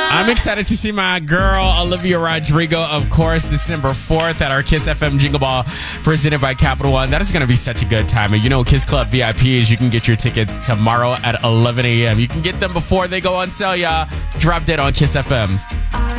I'm excited to see my girl, Olivia Rodrigo, of course, December 4th at our Kiss FM Jingle Ball presented by Capital One. That is going to be such a good time. And you know, Kiss Club VIPs, you can get your tickets tomorrow at 11 a.m. You can get them before they go on sale, y'all. Drop dead on Kiss FM.